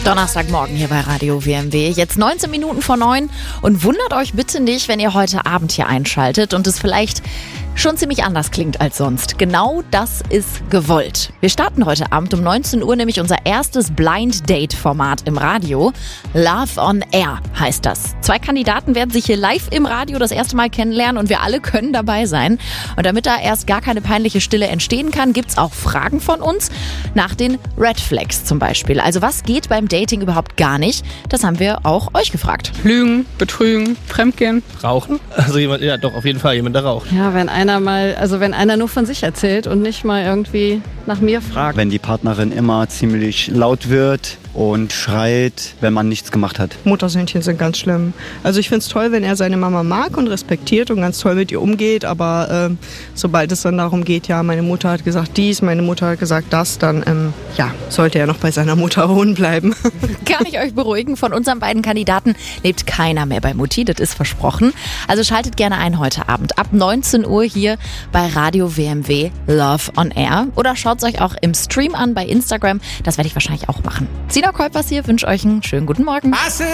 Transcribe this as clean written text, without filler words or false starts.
Donnerstagmorgen hier bei Radio WMW. Jetzt 19 Minuten vor 9 und wundert euch bitte nicht, wenn ihr heute Abend hier einschaltet und es vielleicht schon ziemlich anders klingt als sonst. Genau das ist gewollt. Wir starten heute Abend um 19 Uhr nämlich unser erstes Blind-Date-Format im Radio. Love on Air heißt das. 2 Kandidaten werden sich hier live im Radio das erste Mal kennenlernen und wir alle können dabei sein. Und damit da erst gar keine peinliche Stille entstehen kann, gibt's auch Fragen von uns nach den Red Flags zum Beispiel. Also was geht beim Dating überhaupt gar nicht? Das haben wir auch euch gefragt. Lügen, betrügen, fremdgehen. Rauchen? Also jemand, ja doch, auf jeden Fall jemand, der raucht. Ja, wenn einer nur von sich erzählt und nicht mal irgendwie nach mir fragt. Wenn die Partnerin immer ziemlich laut wird und schreit, wenn man nichts gemacht hat. Muttersöhnchen sind ganz schlimm. Also ich finde es toll, wenn er seine Mama mag und respektiert und ganz toll mit ihr umgeht, aber sobald es dann darum geht, ja, meine Mutter hat gesagt dies, meine Mutter hat gesagt das, dann sollte er noch bei seiner Mutter wohnen bleiben. Kann ich euch beruhigen, von unseren beiden Kandidaten lebt keiner mehr bei Mutti, das ist versprochen. Also schaltet gerne ein heute Abend ab 19 Uhr hier bei Radio WMW Love on Air oder schaut es euch auch im Stream an bei Instagram, das werde ich wahrscheinlich auch machen. Sina Kolpers hier, wünsche euch einen schönen guten Morgen.